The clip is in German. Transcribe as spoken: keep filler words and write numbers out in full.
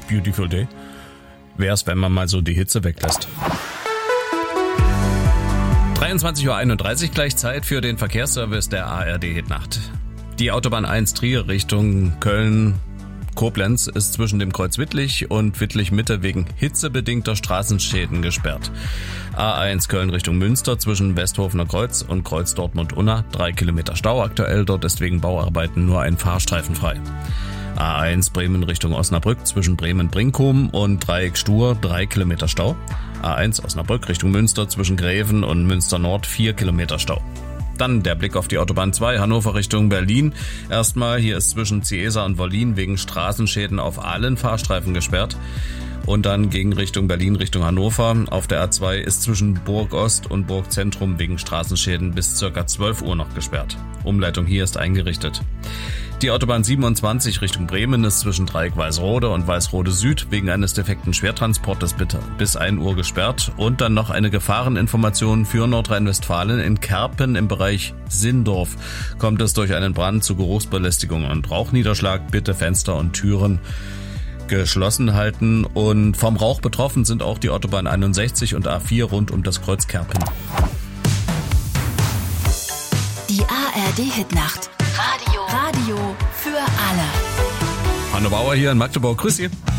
beautiful day. Wär's, wenn man mal so die Hitze weglässt. dreiundzwanzig Uhr einunddreißig, gleich Zeit für den Verkehrsservice der A R D Hitnacht. Die Autobahn eins Trier Richtung Köln Koblenz ist zwischen dem Kreuz Wittlich und Wittlich Mitte wegen hitzebedingter Straßenschäden gesperrt. A eins Köln Richtung Münster zwischen Westhofener Kreuz und Kreuz Dortmund-Unna, drei Kilometer Stau aktuell, dort ist wegen Bauarbeiten nur ein Fahrstreifen frei. A eins Bremen Richtung Osnabrück zwischen Bremen-Brinkum und Dreieck Stur, drei Kilometer Stau. A eins Osnabrück Richtung Münster zwischen Gräven und Münster Nord, vier Kilometer Stau. Dann der Blick auf die Autobahn zwei, Hannover Richtung Berlin. Erstmal, hier ist zwischen Ciesa und Wollin wegen Straßenschäden auf allen Fahrstreifen gesperrt. Und dann gegen Richtung Berlin, Richtung Hannover. Auf der A zwei ist zwischen Burg Ost und Burg Zentrum wegen Straßenschäden bis ca. zwölf Uhr noch gesperrt. Umleitung hier ist eingerichtet. Die Autobahn siebenundzwanzig Richtung Bremen ist zwischen Dreieck Weißrode und Weißrode Süd wegen eines defekten Schwertransportes bis ein Uhr gesperrt. Und dann noch eine Gefahreninformation für Nordrhein-Westfalen. In Kerpen im Bereich Sindorf kommt es durch einen Brand zu Geruchsbelästigung und Rauchniederschlag. Bitte Fenster und Türen geschlossen halten. Und vom Rauch betroffen sind auch die Autobahn einundsechzig und A vier rund um das Kreuz Kerpen. Die A R D Hitnacht. Radio. Radio für alle. Hanno Bauer hier in Magdeburg. Grüß Sie.